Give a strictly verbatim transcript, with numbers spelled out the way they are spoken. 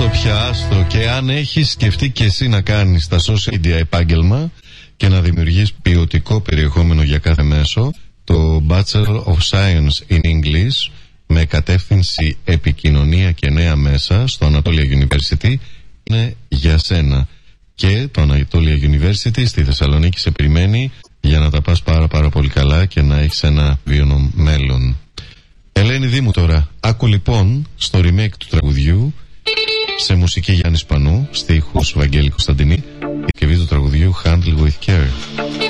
Άστο πια, άστο. Και αν έχεις σκεφτεί και εσύ να κάνεις τα social media επάγγελμα και να δημιουργείς ποιοτικό περιεχόμενο για κάθε μέσο, το Bachelor of Science in English με κατεύθυνση επικοινωνία και νέα μέσα στο Ανατόλια University είναι για σένα. Και το Ανατόλια University στη Θεσσαλονίκη σε περιμένει για να τα πας πάρα πάρα πολύ καλά και να έχεις ένα βίωνο μέλλον. Ελένη Δήμου τώρα. Άκου λοιπόν στο remake του τραγουδιού, σε μουσική Γιάννη Σπανού, στίχους Βαγγέλη Κωνσταντινή, και βίντεο του τραγουδιού Handle with Care.